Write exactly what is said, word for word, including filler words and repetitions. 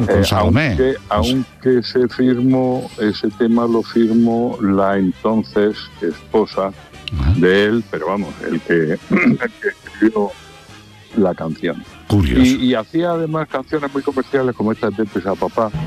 con, con eh, Salomé. Aunque, aunque se firmó, ese tema lo firmó la entonces esposa Ajá. de él, pero vamos, el que, el que escribió la canción. Curioso. Y, y hacía además canciones muy comerciales como esta de Pepe a Papá.